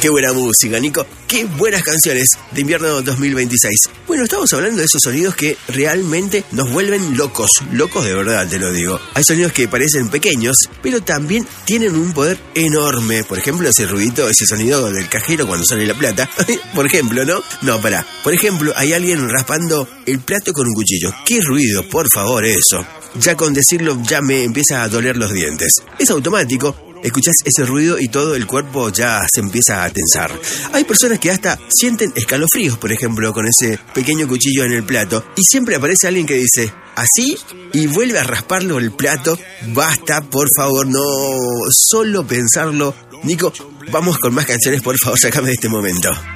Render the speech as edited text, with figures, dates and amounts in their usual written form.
Qué buena música, Nico. Qué buenas canciones de invierno 2026. Bueno, estamos hablando de esos sonidos que realmente nos vuelven locos. Locos de verdad, te lo digo. Hay sonidos que parecen pequeños, pero también tienen un poder enorme. Por ejemplo, ese ruidito, ese sonido del cajero cuando sale la plata. Por ejemplo, ¿no? No, pará. Por ejemplo, hay alguien raspando el plato con un cuchillo. ¡Qué ruido! Por favor, eso. Ya con decirlo ya me empieza a doler los dientes. Es automático. Escuchás ese ruido y todo el cuerpo ya se empieza a tensar. Hay personas que hasta sienten escalofríos, por ejemplo, con ese pequeño cuchillo en el plato. Y siempre aparece alguien que dice, ¿así? Y vuelve a rasparlo el plato. Basta, por favor, no. Solo pensarlo. Nico, vamos con más canciones, por favor, sácame de este momento.